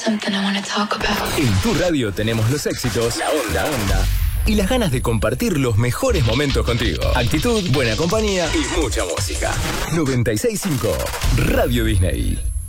something I wanna talk about. En tu radio tenemos los éxitos, la onda y las ganas de compartir los mejores momentos contigo. Actitud, buena compañía y mucha música. 96.5 Radio Disney.